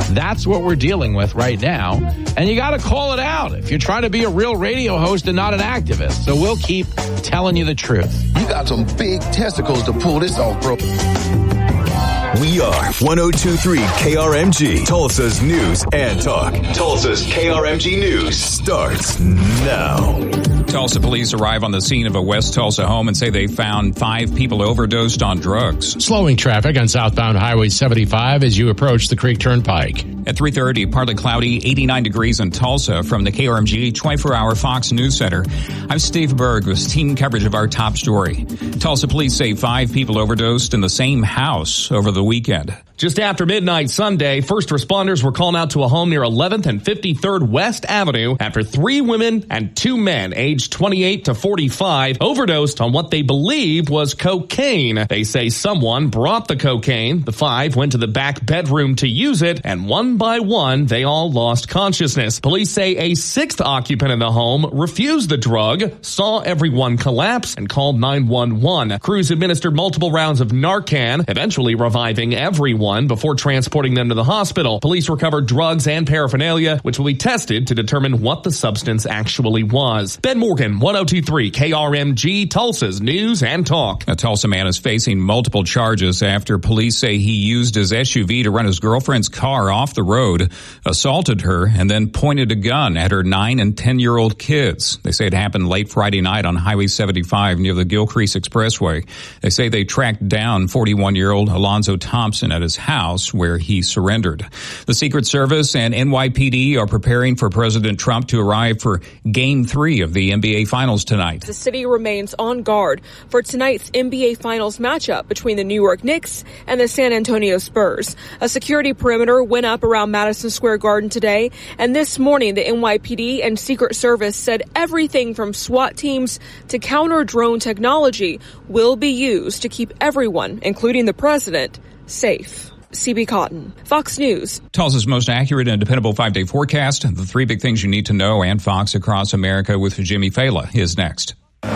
That's what we're dealing with right now. And you got to call it out if you're trying to be a real radio host and not an activist. So we'll keep telling you the truth. You got some big testicles to pull this off, bro. We are 102.3 KRMG, Tulsa's News and Talk. Tulsa's KRMG News starts now. Tulsa police arrive on the scene of a West Tulsa home and say they found 5 people overdosed on drugs. Slowing traffic on southbound Highway 75 as you approach the Creek Turnpike. At 3:30, partly cloudy, 89 degrees in Tulsa. From the KRMG 24-hour Fox News Center, I'm Steve Berg with team coverage of our top story. Tulsa police say 5 people overdosed in the same house over the weekend. Just after midnight Sunday, first responders were called out to a home near 11th and 53rd West Avenue after 3 women and 2 men aged 28 to 45 overdosed on what they believed was cocaine. They say someone brought the cocaine. The 5 went to the back bedroom to use it, and one by one, they all lost consciousness. Police say a 6th occupant in the home refused the drug, saw everyone collapse, and called 911. Crews administered multiple rounds of Narcan, eventually reviving everyone before transporting them to the hospital. Police recovered drugs and paraphernalia, which will be tested to determine what the substance actually was. Ben Morgan, 102.3 KRMG, Tulsa's News and Talk. A Tulsa man is facing multiple charges after police say he used his SUV to run his girlfriend's car off the road, assaulted her, and then pointed a gun at her 9 and 10-year-old kids. They say it happened late Friday night on Highway 75 near the Gilcrease Expressway. They say they tracked down 41-year-old Alonzo Thompson at his house where he surrendered. The Secret Service and NYPD are preparing for President Trump to arrive for Game 3 of the NBA Finals tonight. The city remains on guard for tonight's NBA Finals matchup between the New York Knicks and the San Antonio Spurs. A security perimeter went up around Madison Square Garden today, and this morning the NYPD and Secret Service said everything from SWAT teams to counter-drone technology will be used to keep everyone, including the president, safe. CB Cotton, Fox News. Tulsa's most accurate and dependable 5-day forecast. The 3 big things you need to know, and Fox Across America with Jimmy Fela is next.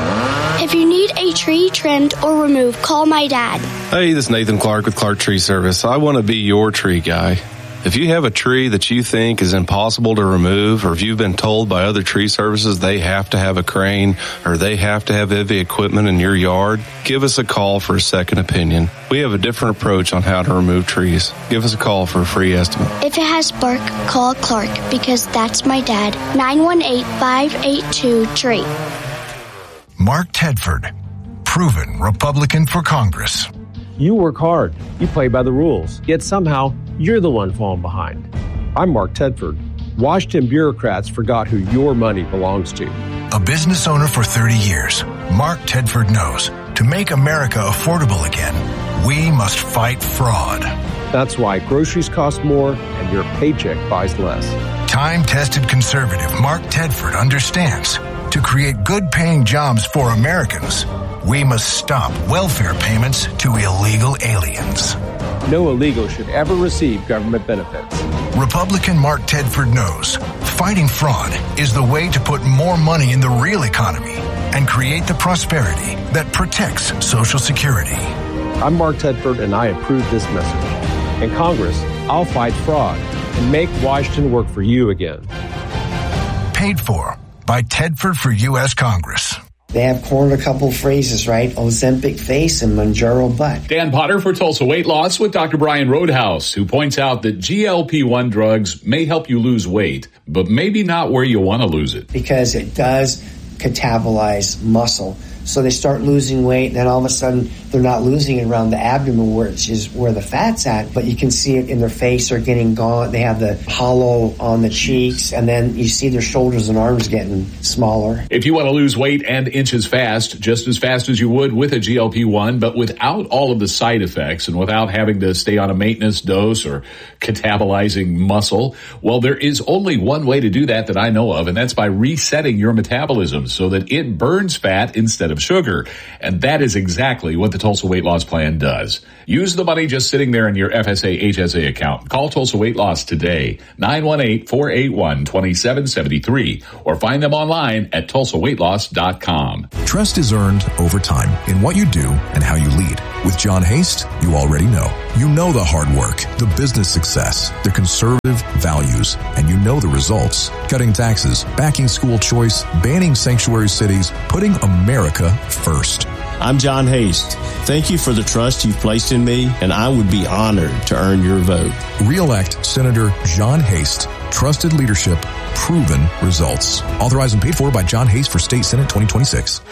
If you need a tree trimmed or removed, call my dad. Hey, this is Nathan Clark with Clark Tree Service. I want to be your tree guy. If you have a tree that you think is impossible to remove, or if you've been told by other tree services they have to have a crane or they have to have heavy equipment in your yard, give us a call for a second opinion. We have a different approach on how to remove trees. Give us a call for a free estimate. If it has bark, call Clark, because that's my dad. 918-582-TREE. Mark Tedford, proven Republican for Congress. You work hard, you play by the rules, yet somehow you're the one falling behind. I'm Mark Tedford. Washington bureaucrats forgot who your money belongs to. A business owner for 30 years, Mark Tedford knows to make America affordable again, we must fight fraud. That's why groceries cost more and your paycheck buys less. Time-tested conservative Mark Tedford understands to create good-paying jobs for Americans, we must stop welfare payments to illegal aliens. No illegal should ever receive government benefits. Republican Mark Tedford knows fighting fraud is the way to put more money in the real economy and create the prosperity that protects Social Security. I'm Mark Tedford, and I approve this message. In Congress, I'll fight fraud and make Washington work for you again. Paid for by Tedford for U.S. Congress. They have coined a couple phrases, right? Ozempic face and Mounjaro butt. Dan Potter for Tulsa Weight Loss with Dr. Brian Roadhouse, who points out that GLP-1 drugs may help you lose weight, but maybe not where you want to lose it. Because it does catabolize muscle. So they start losing weight, and then all of a sudden they're not losing it around the abdomen, which is where the fat's at, but you can see it in their face. They're getting gaunt. They have the hollow on the cheeks, and then you see their shoulders and arms getting smaller. If you want to lose weight and inches fast, just as fast as you would with a GLP-1, but without all of the side effects and without having to stay on a maintenance dose or catabolizing muscle, well, there is only one way to do that I know of, and that's by resetting your metabolism so that it burns fat instead of sugar. And that is exactly what the Tulsa Weight Loss Plan does. Use the money just sitting there in your FSA HSA account. Call Tulsa Weight Loss today, 918-481-2773, or find them online at tulsaweightloss.com. Trust is earned over time in what you do and how you lead. With John Hast, you already know. You know the hard work, the business success, the conservative values, and you know the results. Cutting taxes, backing school choice, banning sanctuary cities, putting America first. I'm John Hast. Thank you for the trust you've placed in me, and I would be honored to earn your vote. Re-elect Senator John Hast. Trusted leadership, proven results. Authorized and paid for by John Hast for State Senate 2026.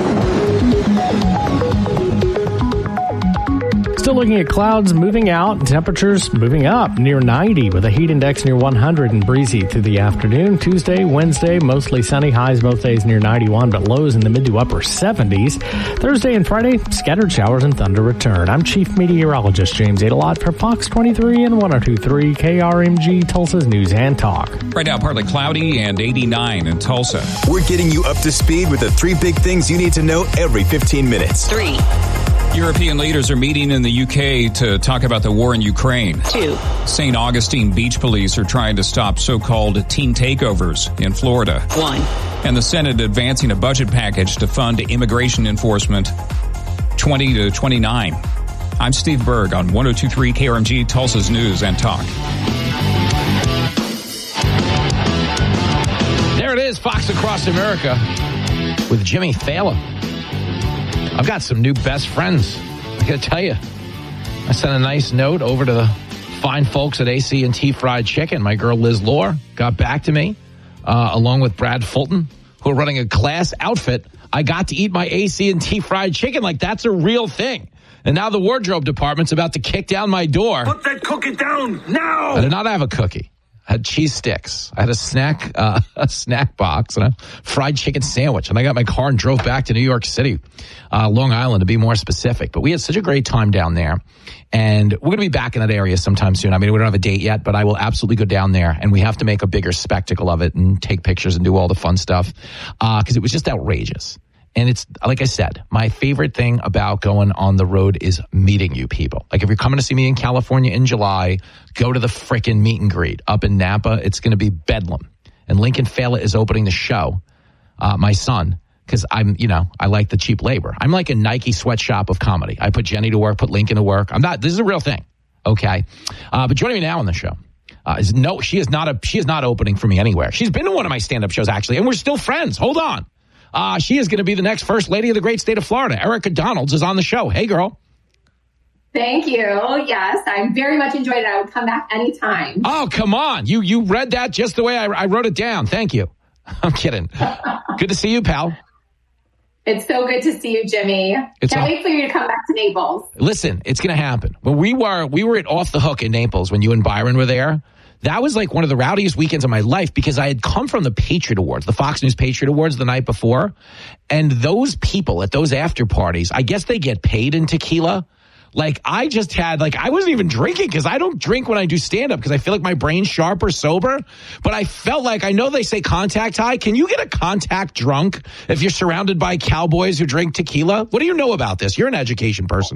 Still looking at clouds moving out and temperatures moving up near 90 with a heat index near 100 and breezy through the afternoon. Tuesday, Wednesday, mostly sunny, highs both days near 91, but lows in the mid to upper 70s. Thursday and Friday, scattered showers and thunder return. I'm Chief Meteorologist James Adelot for Fox 23 and 102.3 KRMG, Tulsa's News and Talk. Right now, partly cloudy and 89 in Tulsa. We're getting you up to speed with the 3 big things you need to know every 15 minutes. 3. European leaders are meeting in the UK to talk about the war in Ukraine. 2. St. Augustine Beach Police are trying to stop so-called teen takeovers in Florida. 1. And the Senate advancing a budget package to fund immigration enforcement 20 to 29. I'm Steve Berg on 102.3 KRMG, Tulsa's News and Talk. There it is, Fox Across America with Jimmy Thaler. I've got some new best friends. I got to tell you, I sent a nice note over to the fine folks at AC&T Fried Chicken. My girl Liz Lohr got back to me, along with Brad Fulton, who are running a class outfit. I got to eat my AC&T Fried Chicken like that's a real thing. And now the wardrobe department's about to kick down my door. Put that cookie down now! I did not have a cookie. I had cheese sticks. I had a snack box and a fried chicken sandwich. And I got my car and drove back to New York City, Long Island to be more specific. But we had such a great time down there. And we're going to be back in that area sometime soon. I mean, we don't have a date yet, but I will absolutely go down there. And we have to make a bigger spectacle of it and take pictures and do all the fun stuff. Because it was just outrageous. And it's, like I said, my favorite thing about going on the road is meeting you people. Like if you're coming to see me in California in July, go to the frickin' meet and greet up in Napa. It's going to be bedlam. And Lincoln Fela is opening the show, my son, because I like the cheap labor. I'm like a Nike sweatshop of comedy. I put Jenny to work, put Lincoln to work. This is a real thing. Okay. But joining me now on the show. She is not opening for me anywhere. She's been to one of my stand-up shows actually, and we're still friends. Hold on. She is going to be the next first lady of the great state of Florida. Erica Donalds is on the show. Hey, girl. Thank you. Yes, I very much enjoyed it. I would come back anytime. Oh, come on. You read that just the way I wrote it down. Thank you. I'm kidding. Good to see you, pal. It's so good to see you, Jimmy. Can't wait for you to come back to Naples. Listen, it's going to happen. When we were at Off the Hook in Naples when you and Byron were there. That was like one of the rowdiest weekends of my life because I had come from the Patriot Awards, the Fox News Patriot Awards the night before. And those people at those after parties, I guess they get paid in tequila. Like I just had, I wasn't even drinking because I don't drink when I do stand up because I feel like my brain's sharp or sober. But I felt like, I know they say contact high. Can you get a contact drunk if you're surrounded by cowboys who drink tequila? What do you know about this? You're an education person.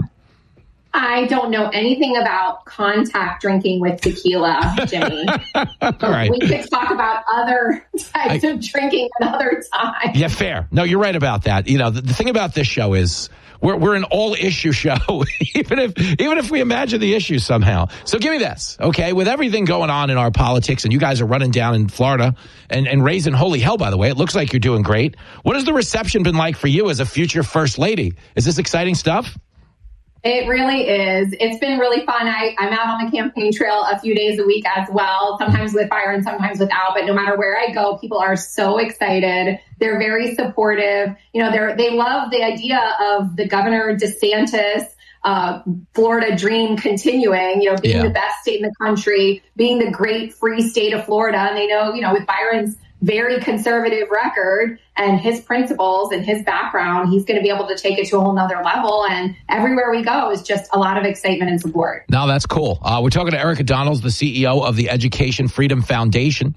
I don't know anything about contact drinking with tequila, Jimmy. All right. We could talk about other types of drinking another time. Yeah, fair. No, you're right about that. You know, the thing about this show is we're an all-issue show, even if we imagine the issue somehow. So give me this, okay? With everything going on in our politics, and you guys are running down in Florida and raising holy hell, by the way. It looks like you're doing great. What has the reception been like for you as a future first lady? Is this exciting stuff? It really is. It's been really fun. I'm out on the campaign trail a few days a week as well, sometimes with fire and sometimes without. But no matter where I go, people are so excited. They're very supportive. You know, they love the idea of the Governor DeSantis Florida dream continuing, being the best state in the country, being the great free state of Florida. And they know, with Byron's very conservative record and his principles and his background, he's going to be able to take it to a whole nother level. And everywhere we go is just a lot of excitement and support. No, that's cool. We're talking to Erica Donalds, the CEO of the Education Freedom Foundation.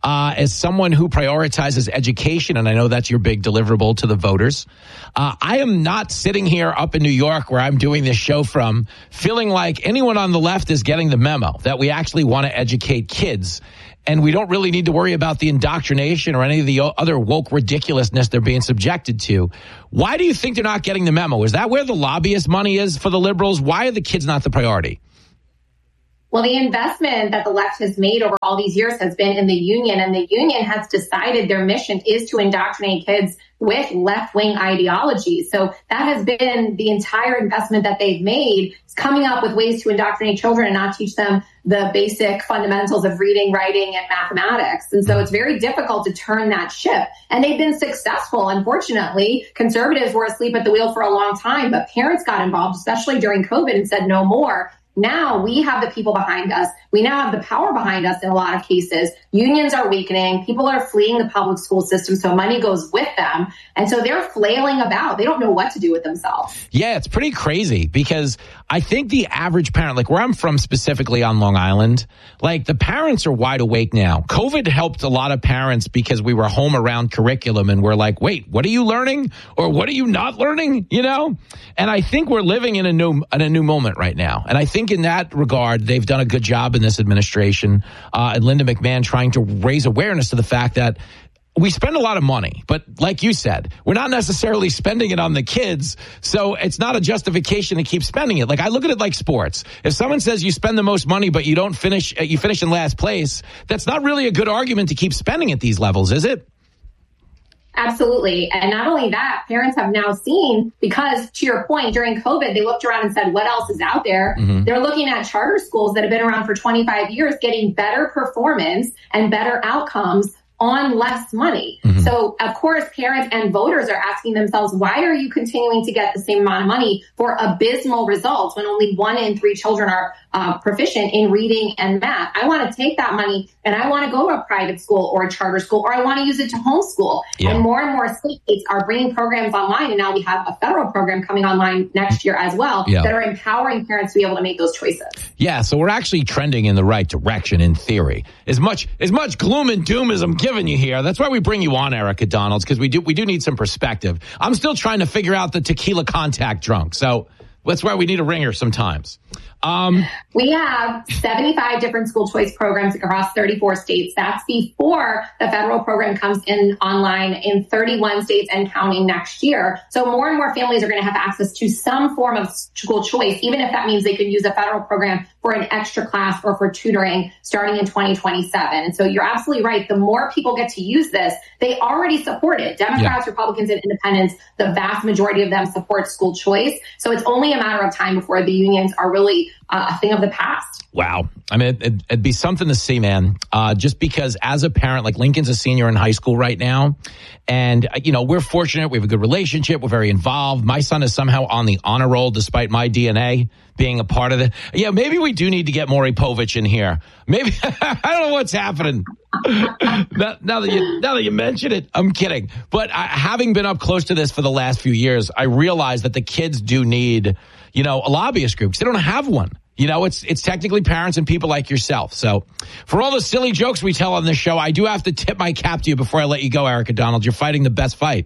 As someone who prioritizes education, and I know that's your big deliverable to the voters, I am not sitting here up in New York where I'm doing this show from feeling like anyone on the left is getting the memo that we actually want to educate kids. And we don't really need to worry about the indoctrination or any of the other woke ridiculousness they're being subjected to. Why do you think they're not getting the memo? Is that where the lobbyist money is for the liberals? Why are the kids not the priority? Well, the investment that the left has made over all these years has been in the union, and the union has decided their mission is to indoctrinate kids with left-wing ideology. So that has been the entire investment that they've made, is coming up with ways to indoctrinate children and not teach them the basic fundamentals of reading, writing, and mathematics. And so it's very difficult to turn that ship. And they've been successful. Unfortunately, conservatives were asleep at the wheel for a long time, but parents got involved, especially during COVID, and said no more. Now we have the people behind us. We now have the power behind us in a lot of cases. Unions are weakening. People are fleeing the public school system, so money goes with them. And so they're flailing about. They don't know what to do with themselves. Yeah, it's pretty crazy because I think the average parent, like where I'm from specifically on Long Island, like the parents are wide awake now. COVID helped a lot of parents because we were home around curriculum and we're like, wait, what are you learning? Or what are you not learning? You know? And I think we're living in a new moment right now. And I think in that regard, they've done a good job in this administration and Linda McMahon trying to raise awareness to the fact that we spend a lot of money, but like you said, we're not necessarily spending it on the kids. So it's not a justification to keep spending it. Like I look at it like sports. If someone says you spend the most money, but you don't finish, you finish in last place, that's not really a good argument to keep spending at these levels, is it? Absolutely. And not only that, parents have now seen, because to your point, during COVID, they looked around and said, what else is out there? Mm-hmm. They're looking at charter schools that have been around for 25 years, getting better performance and better outcomes on less money. Mm-hmm. So, of course, parents and voters are asking themselves, why are you continuing to get the same amount of money for abysmal results when only 1 in 3 children are proficient in reading and math? I want to take that money and I want to go to a private school or a charter school, or I want to use it to homeschool. Yeah. And more states are bringing programs online. And now we have a federal program coming online next year as well that are empowering parents to be able to make those choices. Yeah. So we're actually trending in the right direction in theory. As much gloom and doom as I'm giving you here, that's why we bring you on, Erica Donalds, because we do need some perspective. I'm still trying to figure out the tequila contact drunk. So that's why we need a ringer sometimes. We have 75 different school choice programs across 34 states. That's before the federal program comes in online in 31 states and counting next year. So more and more families are going to have access to some form of school choice, even if that means they could use a federal program for an extra class or for tutoring starting in 2027. And so you're absolutely right. The more people get to use this, they already support it. Democrats, Republicans, and independents, the vast majority of them support school choice. So it's only a matter of time before the unions are really a thing of the past. Wow. I mean, it'd be something to see, man. Just because as a parent, like Lincoln's a senior in high school right now. And, you know, we're fortunate. We have a good relationship. We're very involved. My son is somehow on the honor roll despite my DNA being a part of it. Yeah, maybe we do need to get Maury Povich in here. Maybe, I don't know what's happening. Now that you mention it, I'm kidding. But having been up close to this for the last few years, I realize that the kids do need, you know, a lobbyist group because they don't have one. You know, it's technically parents and people like yourself. So for all the silly jokes we tell on this show, I do have to tip my cap to you before I let you go, Erica Donalds. You're fighting the best fight.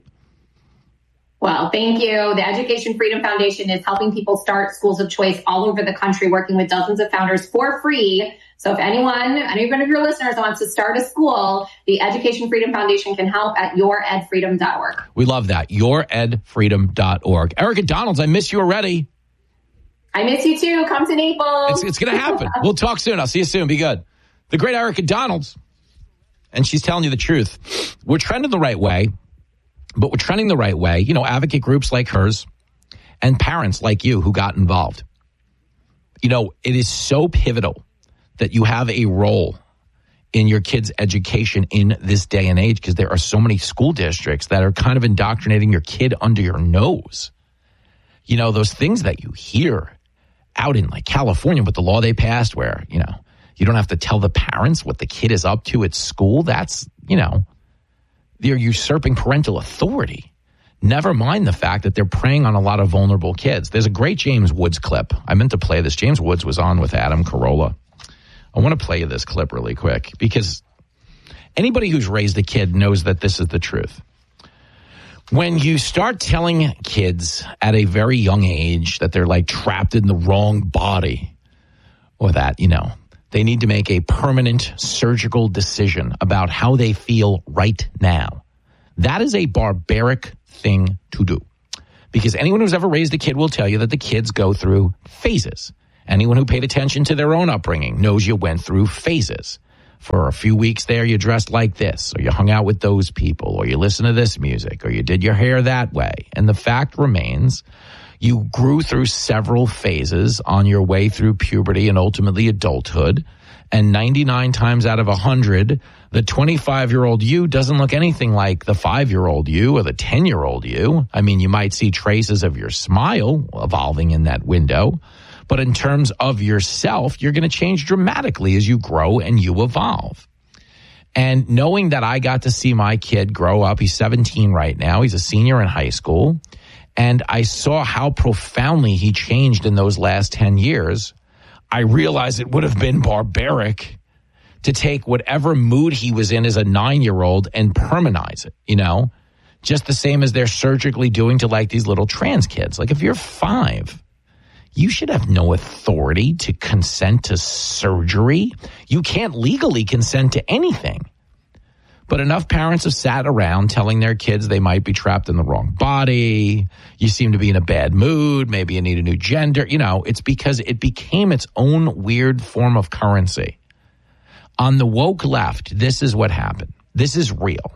Well, thank you. The Education Freedom Foundation is helping people start schools of choice all over the country, working with dozens of founders for free. So if any one of your listeners wants to start a school, the Education Freedom Foundation can help at youredfreedom.org. We love that. Youredfreedom.org. Erica Donalds, I miss you already. I miss you too. Come to Naples. It's going to happen. We'll talk soon. I'll see you soon. Be good. The great Erica Donalds. And she's telling you the truth. We're trending the right way, but we're trending the right way. You know, advocate groups like hers and parents like you who got involved. You know, it is so pivotal that you have a role in your kids' education in this day and age because there are so many school districts that are kind of indoctrinating your kid under your nose. You know, those things that you hear out in like California with the law they passed where, you know, you don't have to tell the parents what the kid is up to at school. That's, you know, They're usurping parental authority. Never mind the fact that they're preying on a lot of vulnerable kids. There's a great James Woods clip. I meant to play this. James Woods was on with Adam Carolla. I want to play you this clip really quick because anybody who's raised a kid knows that this is the truth. When you start telling kids at a very young age that they're like trapped in the wrong body, or that, they need to make a permanent surgical decision about how they feel right now, that is a barbaric thing to do. Because anyone who's ever raised a kid will tell you that the kids go through phases. Anyone who paid attention to their own upbringing knows you went through phases. For a few weeks there, you dressed like this, or you hung out with those people, or you listened to this music, or you did your hair that way. And the fact remains, you grew through several phases on your way through puberty and ultimately adulthood. And 99 times out of 100, the 25-year-old you doesn't look anything like the 5-year-old you or the 10-year-old you. I mean, you might see traces of your smile evolving in that window. But in terms of yourself, you're going to change dramatically as you grow and you evolve. And knowing that I got to see my kid grow up, he's 17 right now, he's a senior in high school, and I saw how profoundly he changed in those last 10 years, I realized it would have been barbaric to take whatever mood he was in as a 9-year-old and permanize it, just the same as they're surgically doing to like these little trans kids. Like if you're 5, you should have no authority to consent to surgery. You can't legally consent to anything. But enough parents have sat around telling their kids they might be trapped in the wrong body. You seem to be in a bad mood. Maybe you need a new gender. It's because it became its own weird form of currency. On the woke left, this is what happened. This is real.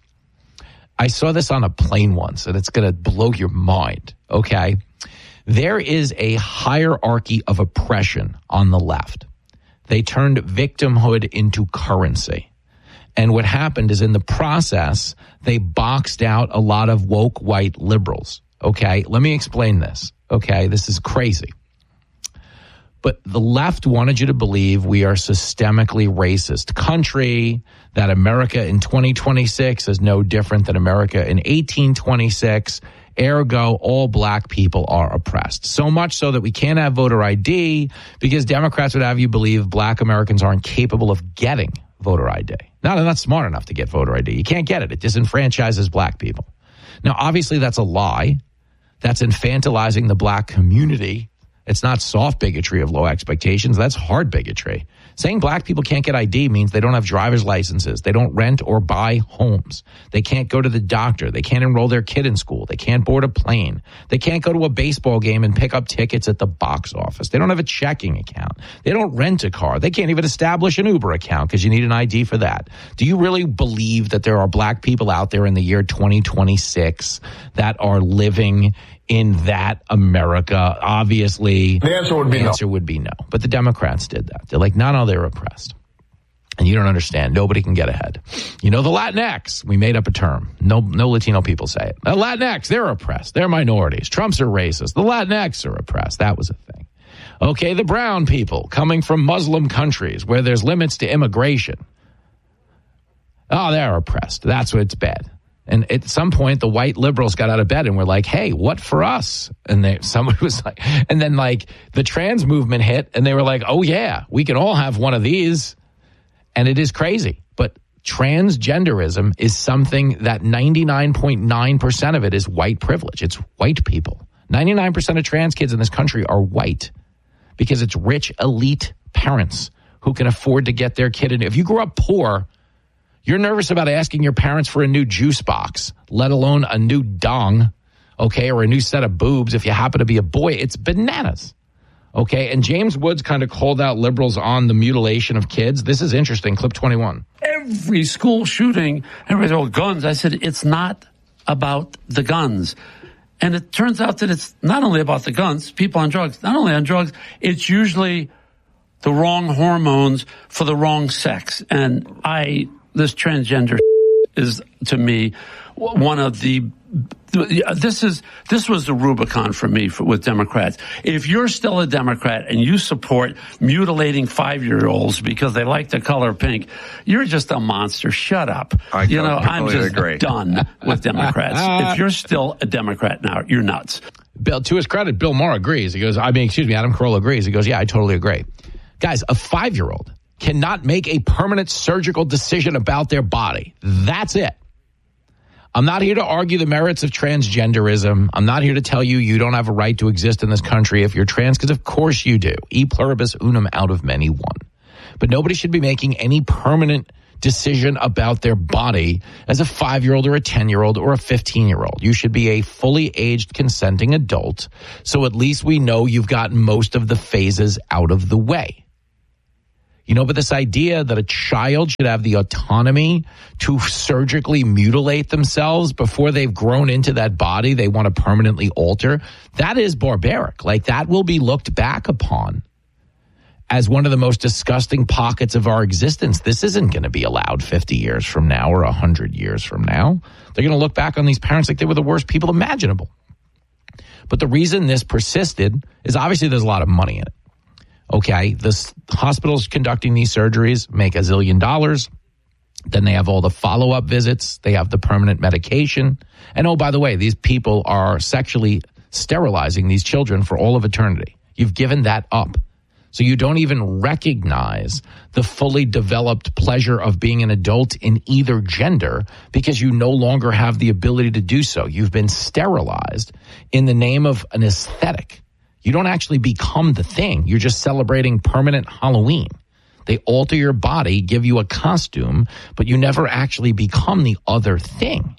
I saw this on a plane once, and it's going to blow your mind, okay? There is a hierarchy of oppression on the left. They turned victimhood into currency. And what happened is in the process, they boxed out a lot of woke white liberals. Okay, let me explain this. Okay, this is crazy. But the left wanted you to believe we are systemically racist country, that America in 2026 is no different than America in 1826. Ergo, all black people are oppressed. So much so that we can't have voter ID because Democrats would have you believe black Americans aren't capable of getting voter ID. No, they're not smart enough to get voter ID. You can't get it. It disenfranchises black people. Now, obviously, that's a lie. That's infantilizing the black community. It's not soft bigotry of low expectations. That's hard bigotry. Saying black people can't get ID means they don't have driver's licenses. They don't rent or buy homes. They can't go to the doctor. They can't enroll their kid in school. They can't board a plane. They can't go to a baseball game and pick up tickets at the box office. They don't have a checking account. They don't rent a car. They can't even establish an Uber account because you need an ID for that. Do you really believe that there are black people out there in the year 2026 that are living in that America? Obviously, the answer would be no. But the Democrats did that. They're like, no, they're oppressed. And you don't understand. Nobody can get ahead. The Latinx, we made up a term. No Latino people say it. The Latinx, they're oppressed. They're minorities. Trumps are racist. The Latinx are oppressed. That was a thing. Okay, the brown people coming from Muslim countries where there's limits to immigration. Oh, they're oppressed. That's what's bad. And at some point, the white liberals got out of bed and were like, hey, what for us? And somebody was like, and then like the trans movement hit and they were like, oh yeah, we can all have one of these. And it is crazy. But transgenderism is something that 99.9% of it is white privilege. It's white people. 99% of trans kids in this country are white because it's rich, elite parents who can afford to get their kid in. If you grew up poor, you're nervous about asking your parents for a new juice box, let alone a new dong, okay, or a new set of boobs if you happen to be a boy. It's bananas, okay? And James Woods kind of called out liberals on the mutilation of kids. This is interesting. Clip 21. Every school shooting, everybody's, guns. I said, it's not about the guns. And it turns out that it's not only about the guns, people on drugs, not only on drugs, it's usually the wrong hormones for the wrong sex. And this transgender is, to me, one of the. This was the Rubicon for me with Democrats. If you're still a Democrat and you support mutilating 5-year-olds because they like the color pink, you're just a monster. Shut up. I'm just done with Democrats. If you're still a Democrat now, you're nuts. Bill, to his credit, Bill Maher agrees. He goes, Adam Carolla agrees. He goes, yeah, I totally agree. Guys, a 5-year-old cannot make a permanent surgical decision about their body. That's it. I'm not here to argue the merits of transgenderism. I'm not here to tell you don't have a right to exist in this country if you're trans, because of course you do. E pluribus unum out of many one. But nobody should be making any permanent decision about their body as a 5-year-old or a 10-year-old or a 15-year-old. You should be a fully aged consenting adult, so at least we know you've gotten most of the phases out of the way. But this idea that a child should have the autonomy to surgically mutilate themselves before they've grown into that body they want to permanently alter, that is barbaric. Like, that will be looked back upon as one of the most disgusting pockets of our existence. This isn't going to be allowed 50 years from now or 100 years from now. They're going to look back on these parents like they were the worst people imaginable. But the reason this persisted is obviously there's a lot of money in it. Okay, the hospitals conducting these surgeries make $1 zillion. Then they have all the follow-up visits. They have the permanent medication. And oh, by the way, these people are sexually sterilizing these children for all of eternity. You've given that up. So you don't even recognize the fully developed pleasure of being an adult in either gender because you no longer have the ability to do so. You've been sterilized in the name of an aesthetic. You don't actually become the thing. You're just celebrating permanent Halloween. They alter your body, give you a costume, but you never actually become the other thing.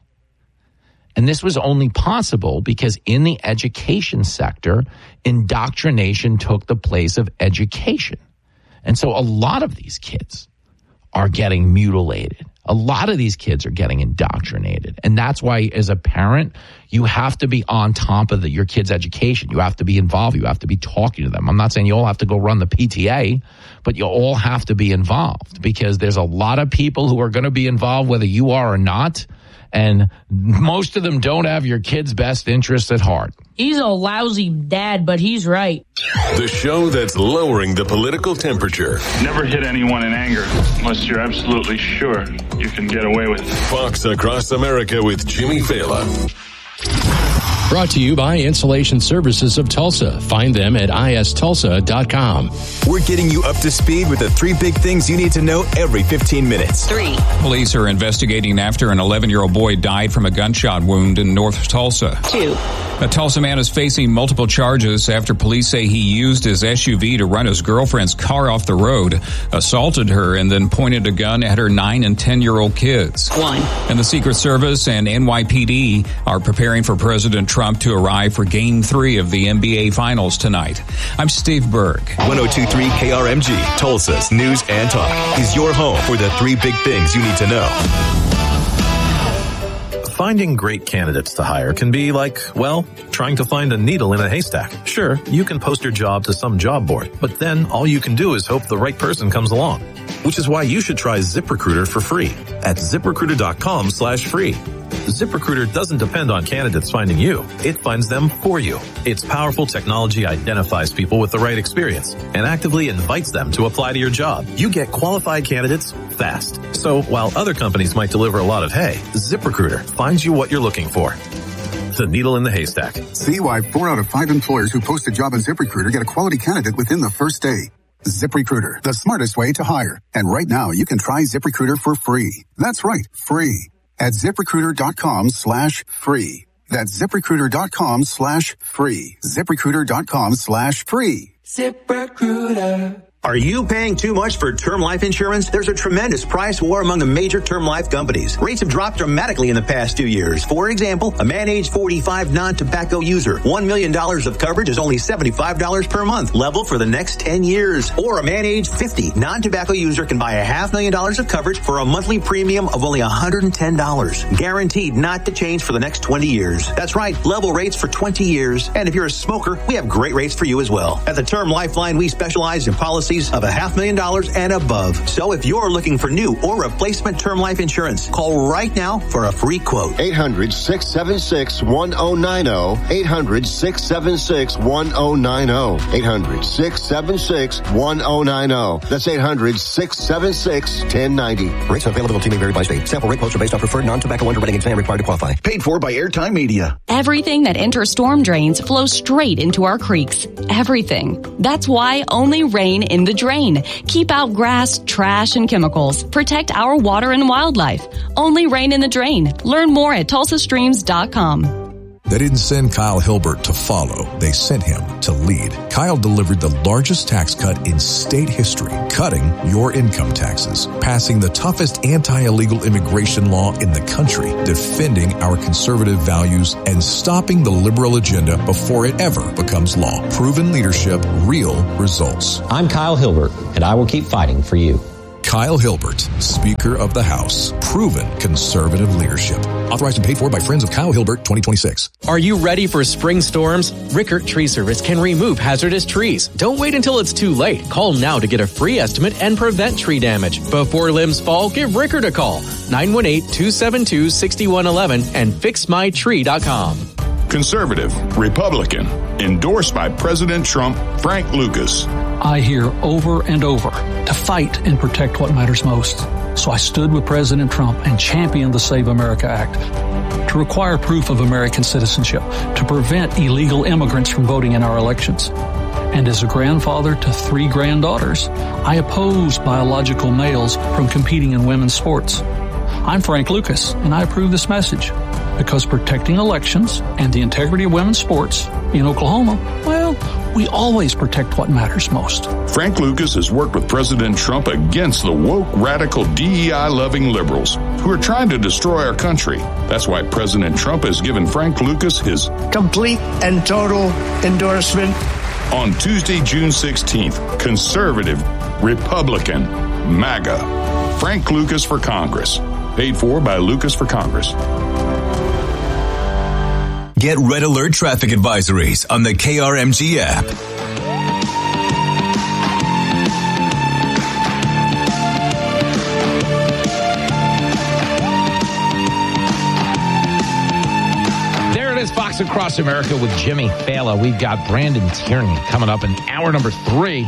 And this was only possible because in the education sector, indoctrination took the place of education. And so a lot of these kids are getting mutilated. A lot of these kids are getting indoctrinated. And that's why, as a parent, you have to be on top of your kid's education. You have to be involved. You have to be talking to them. I'm not saying you all have to go run the PTA, but you all have to be involved because there's a lot of people who are going to be involved whether you are or not. And most of them don't have your kid's best interests at heart. He's a lousy dad, but he's right. The show that's lowering the political temperature. Never hit anyone in anger unless you're absolutely sure you can get away with it. Fox Across America with Jimmy Fallon. Brought to you by Insulation Services of Tulsa. Find them at istulsa.com. We're getting you up to speed with the 3 big things you need to know every 15 minutes. 3. Police are investigating after an 11-year-old boy died from a gunshot wound in North Tulsa. 2. A Tulsa man is facing multiple charges after police say he used his SUV to run his girlfriend's car off the road, assaulted her, and then pointed a gun at her 9 and 10-year-old kids. 1. And the Secret Service and NYPD are preparing for President Trump to arrive for Game 3 of the NBA Finals tonight. I'm Steve Berg. 102.3 KRMG, Tulsa's News and Talk, is your home for the 3 big things you need to know. Finding great candidates to hire can be like, well, trying to find a needle in a haystack. Sure, you can post your job to some job board, but then all you can do is hope the right person comes along. Which is why you should try ZipRecruiter for free at ZipRecruiter.com/free. ZipRecruiter doesn't depend on candidates finding you. It finds them for you. Its powerful technology identifies people with the right experience and actively invites them to apply to your job. You get qualified candidates fast. So while other companies might deliver a lot of hay, ZipRecruiter finds you what you're looking for. The needle in the haystack. See why 4 out of 5 employers who post a job on ZipRecruiter get a quality candidate within the first day. ZipRecruiter, the smartest way to hire. And right now, you can try ZipRecruiter for free. That's right, free. At ZipRecruiter.com/free. That's ZipRecruiter.com/free. ZipRecruiter.com/free. ZipRecruiter. Are you paying too much for term life insurance? There's a tremendous price war among the major term life companies. Rates have dropped dramatically in the past 2 years. For example, a man age 45 non-tobacco user, $1 million of coverage is only $75 per month, level for the next 10 years. Or a man age 50 non-tobacco user can buy $500,000 of coverage for a monthly premium of only $110, guaranteed not to change for the next 20 years. That's right, level rates for 20 years. And if you're a smoker, we have great rates for you as well. At the Term Lifeline, we specialize in policies policies of $500,000 and above. So if you're looking for new or replacement term life insurance, call right now for a free quote. 800-676-1090. 800-676-1090. 800-676-1090. That's 800-676-1090. Rates not available may vary by state. Sample rate quotes are based on preferred non-tobacco underwriting exam required to qualify. Paid for by Airtime Media. Everything that enters storm drains flows straight into our creeks. Everything. That's why only rain in the drain. Keep out grass, trash, and chemicals. Protect our water and wildlife. Only rain in the drain. Learn more at TulsaStreams.com. They didn't send Kyle Hilbert to follow. They sent him to lead. Kyle delivered the largest tax cut in state history, cutting your income taxes, passing the toughest anti-illegal immigration law in the country, defending our conservative values, and stopping the liberal agenda before it ever becomes law. Proven leadership, real results. I'm Kyle Hilbert, and I will keep fighting for you. Kyle Hilbert, Speaker of the House. Proven conservative leadership. Authorized and paid for by Friends of Kyle Hilbert, 2026. Are you ready for spring storms? Rickert Tree Service can remove hazardous trees. Don't wait until it's too late. Call now to get a free estimate and prevent tree damage. Before limbs fall, give Rickert a call. 918-272-6111 and fixmytree.com. Conservative, Republican, endorsed by President Trump, Frank Lucas. I hear over and over to fight and protect what matters most. So I stood with President Trump and championed the Save America Act to require proof of American citizenship, to prevent illegal immigrants from voting in our elections. And as a grandfather to 3 granddaughters, I oppose biological males from competing in women's sports. I'm Frank Lucas, and I approve this message because protecting elections and the integrity of women's sports in Oklahoma, well, we always protect what matters most. Frank Lucas has worked with President Trump against the woke, radical, DEI-loving liberals who are trying to destroy our country. That's why President Trump has given Frank Lucas his complete and total endorsement. On Tuesday, June 16th, conservative, Republican, MAGA. Frank Lucas for Congress. Paid for by Lucas for Congress. Get Red Alert traffic advisories on the KRMG app. There it is, Fox Across America with Jimmy Fallon. We've got Brandon Tierney coming up in hour number 3.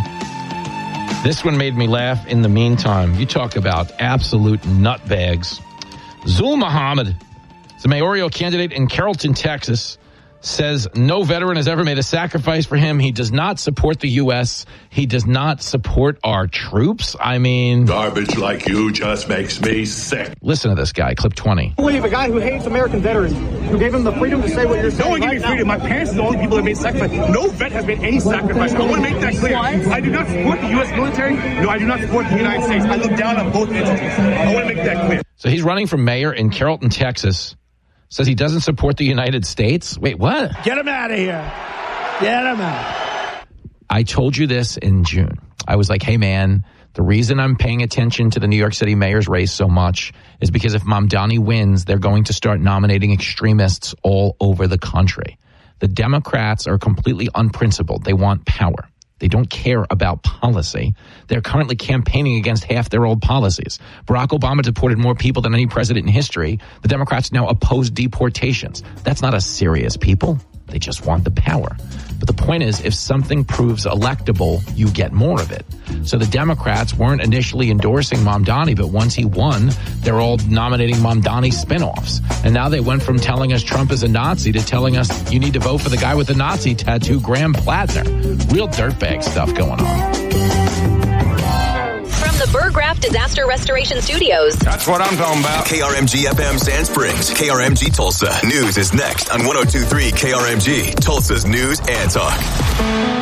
This one made me laugh in the meantime. You talk about absolute nutbags. Zul Muhammad, the mayoral candidate in Carrollton, Texas, says no veteran has ever made a sacrifice for him. He does not support the U.S. He does not support our troops. I mean, garbage like you just makes me sick. Listen to this guy, clip 20. I believe a guy who hates American veterans, who gave him the freedom to say what you're saying. No one gave me freedom. My parents are the only people that made sacrifice. No vet has made any sacrifice. I want to make that clear. I do not support the U.S. military. No, I do not support the United States. I look down on both entities. I want to make that clear. So he's running for mayor in Carrollton, Texas. Says he doesn't support the United States. Wait, what? Get him out of here. Get him out. I told you this in June. I was like, hey, man, the reason I'm paying attention to the New York City mayor's race so much is because if Mamdani wins, they're going to start nominating extremists all over the country. The Democrats are completely unprincipled. They want power. They don't care about policy. They're currently campaigning against half their old policies. Barack Obama deported more people than any president in history. The Democrats now oppose deportations. That's not a serious people. They just want the power. But the point is, if something proves electable, you get more of it. So the Democrats weren't initially endorsing Mamdani, but once he won, they're all nominating Mamdani spinoffs. And now they went from telling us Trump is a Nazi to telling us you need to vote for the guy with the Nazi tattoo, Graham Plattner. Real dirtbag stuff going on. From the Burgraff Disaster Restoration Studios. That's what I'm talking about. KRMG FM Sand Springs, KRMG Tulsa. News is next on 102.3 KRMG, Tulsa's News and Talk.